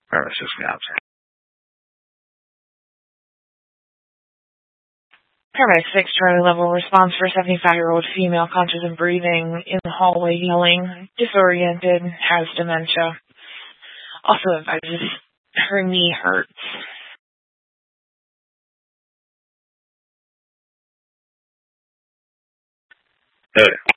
Paramedic 6 can answer. Paramedic 6, Charlie level response for 75-year-old female conscious and breathing in the hallway, yelling, disoriented, has dementia. Also advises her knee hurts. Okay.